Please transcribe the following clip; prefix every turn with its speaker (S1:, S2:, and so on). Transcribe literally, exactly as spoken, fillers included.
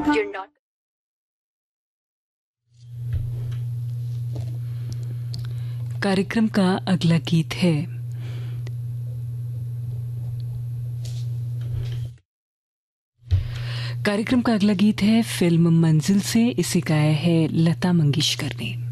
S1: You're not.
S2: कार्यक्रम का अगला गीत है कार्यक्रम का अगला गीत है फिल्म मंजिल से। इसे गाया है लता मंगेशकर ने।